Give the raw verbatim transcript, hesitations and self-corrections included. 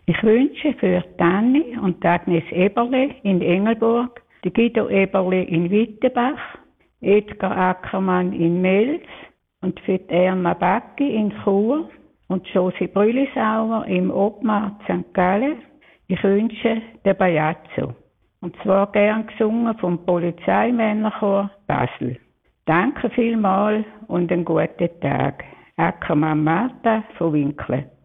Ich wünsche für Tanni und Agnes Eberle in Engelburg, die Guido Eberle in Wittenbach, Edgar Ackermann in Mels und für die Erna Backi in Chur und Josi Brülisauer im Obmar Sankt Gallen. Ich wünsche den Bajazzo. Und zwar gern gesungen vom Polizeimännerchor Basel. Danke vielmals und einen guten Tag. Ackermann Martha von Winkle.